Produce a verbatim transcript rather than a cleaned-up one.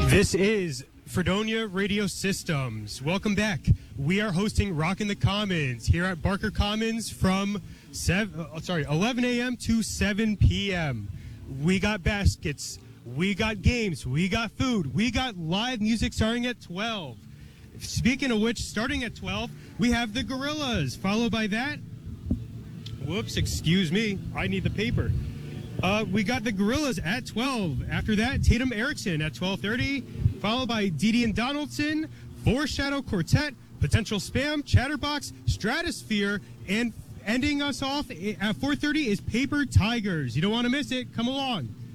This is Fredonia Radio Systems. Welcome back. We are hosting Rockin' the Commons here at Barker Commons from seven, uh, sorry, eleven a.m. to seven p.m. We got baskets, we got games, we got food, we got live music starting at twelve. Speaking of which, starting at twelve, we have the Gorillas, followed by that, whoops, excuse me, I need the paper. Uh, we got the Gorillas at twelve. After that, Tatum Erickson at twelve thirty, followed by Dee Dee and Donaldson, Foreshadow Quartet, Potential Spam, Chatterbox, Stratosphere, and ending us off at four thirty is Paper Tigers. You don't want to miss it. Come along.